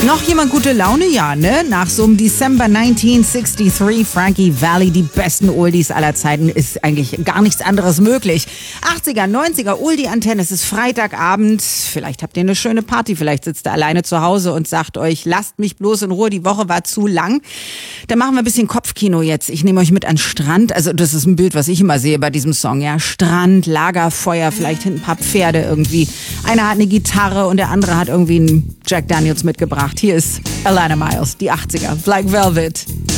Noch jemand gute Laune? Ja, ne? Nach so einem December 1963, Frankie Valli, die besten Oldies aller Zeiten, ist eigentlich gar nichts anderes möglich. 80er, 90er, Oldie-Antenne, es ist Freitagabend, vielleicht habt ihr eine schöne Party, vielleicht sitzt ihr alleine zu Hause und sagt euch, lasst mich bloß in Ruhe, die Woche war zu lang. Dann machen wir ein bisschen Kopfkino jetzt. Ich nehme euch mit an den Strand, also das ist ein Bild, was ich immer sehe bei diesem Song, ja. Strand, Lagerfeuer, vielleicht hinten ein paar Pferde irgendwie. Einer hat eine Gitarre und der andere hat irgendwie einen Jack Daniels mitgebracht. Hier ist Alana Miles, die 80er, Black Velvet.